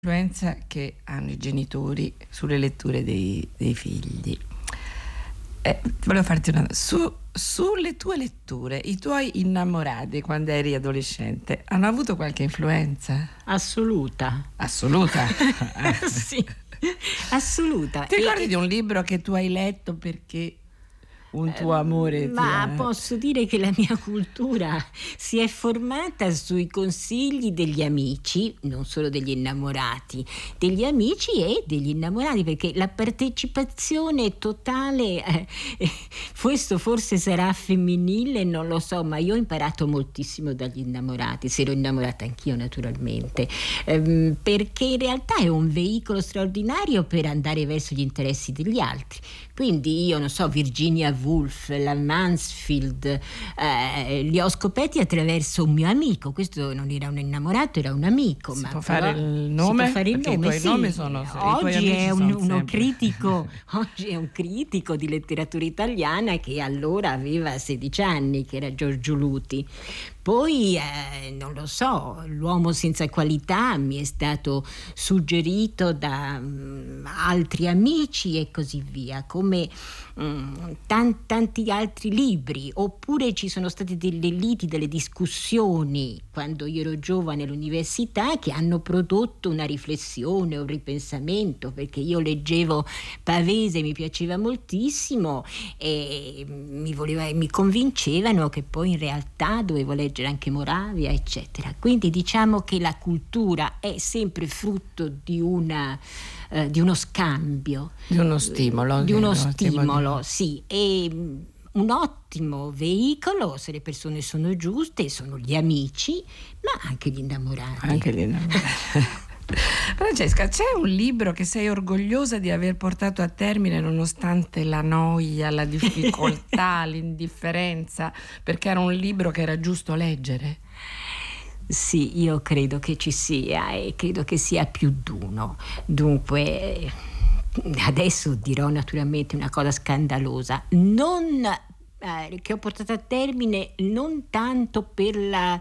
L'influenza che hanno i genitori sulle letture dei figli. Volevo farti una sulle tue letture, i tuoi innamorati quando eri adolescente hanno avuto qualche influenza? Assoluta. Assoluta? Sì, assoluta. Ti ricordi di un libro che tu hai letto perché un tuo amore posso dire che la mia cultura si è formata sui consigli degli amici, non solo degli innamorati, degli amici e degli innamorati, perché la partecipazione totale, questo forse sarà femminile, non lo so, ma io ho imparato moltissimo dagli innamorati, se ero innamorata anch'io naturalmente, perché in realtà è un veicolo straordinario per andare verso gli interessi degli altri. Quindi io non so, Virginia Woolf, la Mansfield, li ho scoperti attraverso un mio amico. Questo non era un innamorato, era un amico. Si può fare il nome? Si può fare il nome, i tuoi sì. nomi sono Oggi è uno critico. Oggi è un critico di letteratura italiana che allora aveva 16 anni, che era Giorgio Luti. Poi, non lo so, L'uomo senza qualità mi è stato suggerito da altri amici e così via, come tanti altri libri. Oppure ci sono state delle liti, delle discussioni quando io ero giovane all'università che hanno prodotto una riflessione, un ripensamento, perché io leggevo Pavese, mi piaceva moltissimo e mi convincevano che poi in realtà dovevo leggere anche Moravia, eccetera. Quindi diciamo che la cultura è sempre frutto di uno scambio, di uno stimolo, sì, e un ottimo veicolo, se le persone sono giuste, sono gli amici, ma anche gli innamorati. Francesca, c'è un libro che sei orgogliosa di aver portato a termine nonostante la noia, la difficoltà, l'indifferenza, perché era un libro che era giusto leggere? Sì, io credo che ci sia e credo che sia più d'uno. Dunque, adesso dirò naturalmente una cosa scandalosa, che ho portato a termine non tanto per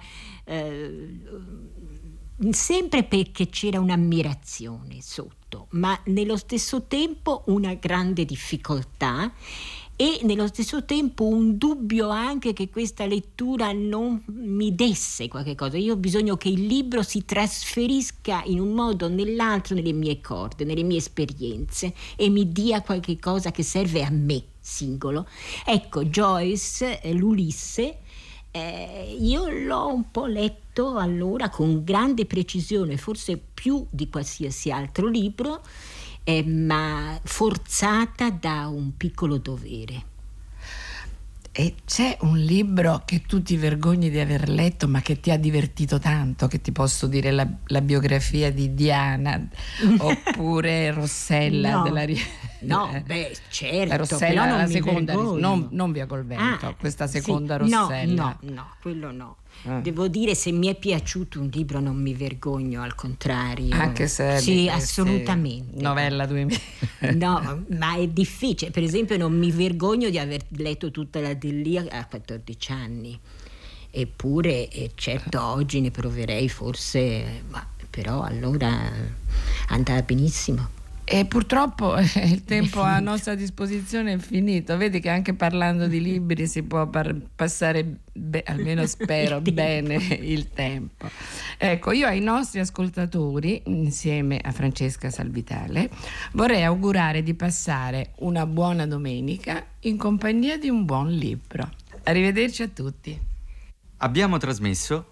sempre perché c'era un'ammirazione sotto, ma nello stesso tempo una grande difficoltà e nello stesso tempo un dubbio anche che questa lettura non mi desse qualche cosa. Io ho bisogno che il libro si trasferisca in un modo o nell'altro nelle mie corde, nelle mie esperienze e mi dia qualche cosa che serve a me singolo. Ecco, Joyce, l'Ulisse, io l'ho un po' letto allora con grande precisione, forse più di qualsiasi altro libro, ma forzata da un piccolo dovere. E c'è un libro che tu ti vergogni di aver letto ma che ti ha divertito tanto, che ti posso dire la biografia di Diana oppure Rossella No. della No, certo, la Rossella, però non la mi seconda, vergogno. non Via col vento, questa seconda sì. Rossella. No, quello no. Devo dire, se mi è piaciuto un libro non mi vergogno, al contrario. Anche se sì, assolutamente. Novella 2000. No, ma è difficile. Per esempio, non mi vergogno di aver letto tutta la Delia a 14 anni. Eppure, certo, oggi ne proverei forse, però allora andava benissimo. E purtroppo il tempo a nostra disposizione è finito. Vedi che anche parlando di libri si può passare, almeno spero, bene il tempo. Ecco, io ai nostri ascoltatori, insieme a Francesca Salvitale, vorrei augurare di passare una buona domenica in compagnia di un buon libro. Arrivederci a tutti. Abbiamo trasmesso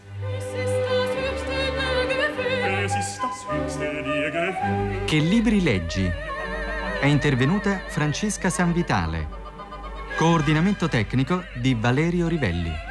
Che libri leggi? È intervenuta Francesca Sanvitale. Coordinamento tecnico di Valerio Rivelli.